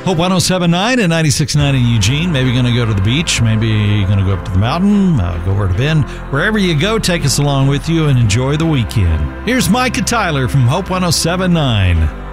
Hope 107.9 and 96.9 in Eugene. Maybe you're going to go to the beach. Maybe you're going to go up to the mountain, go where to Bend. Wherever you go, take us along with you and enjoy the weekend. Here's Micah Tyler from Hope 107.9.